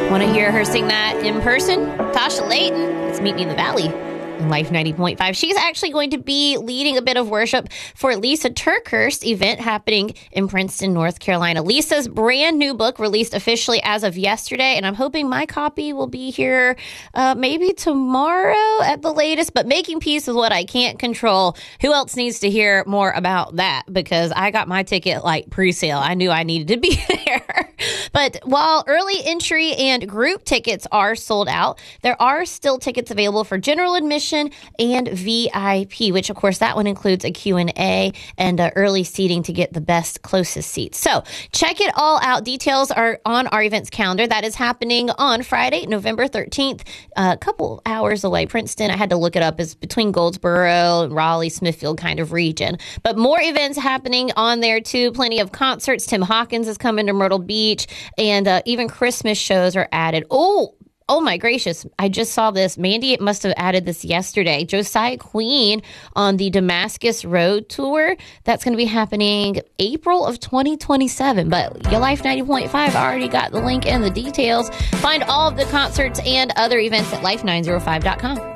Want to hear her sing that in person? Tasha Layton. It's Meet Me in the Valley on Life 90.5. She's actually going to be leading a bit of worship for Lisa TerKeurst event happening in Princeton, North Carolina. Lisa's brand new book released officially as of yesterday, and I'm hoping my copy will be here maybe tomorrow at the latest. But making peace with what I can't control. Who else needs to hear more about that? Because I got my ticket like pre-sale. I knew I needed to be there. But while early entry and group tickets are sold out, there are still tickets available for general admission and VIP, which of course that one includes a Q&A and early seating to get the best closest seats. So check it all out. Details are on our events calendar. That is happening on Friday, November 13th, a couple hours away. Princeton, I had to look it up, is between Goldsboro and Raleigh, Smithfield kind of region. But more events happening on there too. Plenty of concerts. Tim Hawkins is coming to Myrtle Beach, and even Christmas shows are added. Oh my gracious. I just saw this. Mandy must have added this yesterday. Josiah Queen on the Damascus Road Tour. That's going to be happening April of 2027. But Your Life 90.5 already got the link and the details. Find all of the concerts and other events at life905.com.